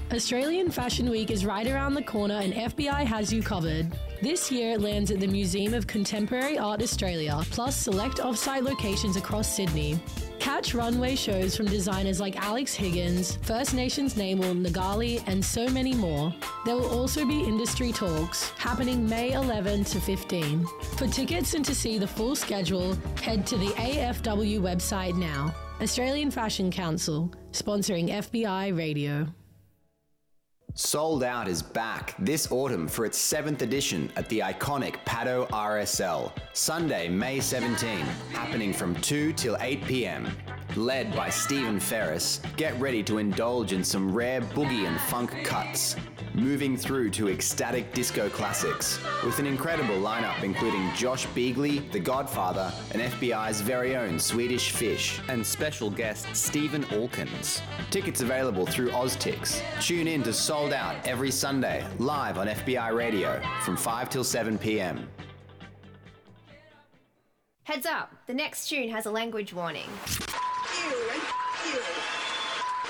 Australian Fashion Week is right around the corner and FBI has you covered. This year it lands at the Museum of Contemporary Art Australia, plus select off-site locations across Sydney. Catch runway shows from designers like Alex Higgins, First Nations Namal Ngali, and so many more. There will also be industry talks happening May 11 to 15. For tickets and to see the full schedule, head to the AFW website now. Australian Fashion Council, sponsoring FBI Radio. Sold Out is back this autumn for its 7th edition at the iconic Paddo RSL, Sunday, May 17, happening from 2 till 8 p.m. Led by Stephen Ferris, get ready to indulge in some rare boogie and funk cuts, moving through to ecstatic disco classics, with an incredible lineup including Josh Beagley, The Godfather, and FBI's very own Swedish Fish, and special guest Stephen Alkins. Tickets available through Oztix. Tune in to Sold Out every Sunday, live on FBI Radio from 5 till 7 p.m. Heads up, the next tune has a language warning. Ew,